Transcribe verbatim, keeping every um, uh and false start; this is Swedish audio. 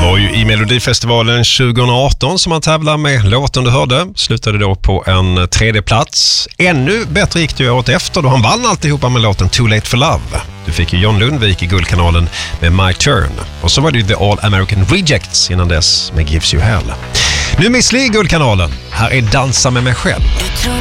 var ju i Melodifestivalen tjugoarton som han tävlade med låten du hörde. Slutade då på en tredje plats. Ännu bättre gick det ju året efter då han vann alltihopa med låten Too Late for Love. Du fick ju John Lundvik i Guldkanalen med My Turn. Och så var det ju The All American Rejects innan dess med Gives You Hell. Nu Miss Li i Guldkanalen. Här är Dansa med mig själv.